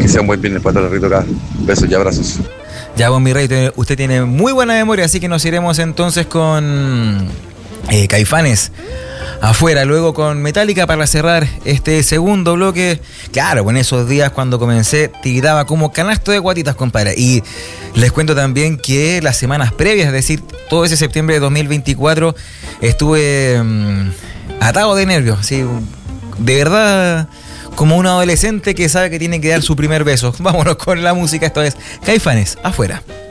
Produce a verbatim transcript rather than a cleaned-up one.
que sea un buen viernes para todo el rito acá. Besos y abrazos. Ya, vos, mi rey, usted tiene muy buena memoria, así que nos iremos entonces con eh, Caifanes afuera, luego con Metallica para cerrar este segundo bloque. Claro, en esos días cuando comencé tiritaba como canasto de guatitas, compadre. Y les cuento también que las semanas previas, es decir, todo ese septiembre de dos mil veinticuatro, estuve mmm, atado de nervios, ¿sí? De verdad, como un adolescente que sabe que tiene que dar su primer beso. Vámonos con la música, esto es Caifanes afuera.